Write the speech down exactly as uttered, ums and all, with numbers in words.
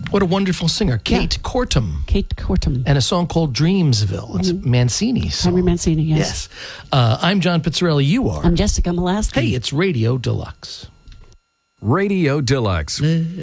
What a wonderful singer, Kate Yeah. Cortum. Kate Cortum. And a song called Dreamsville. It's Mm-hmm. Mancini's song. Henry Mancini, yes. Yes. Uh, I'm John Pizzarelli. You are. I'm Jessica Molasky. Hey, it's Radio Deluxe. Radio Deluxe.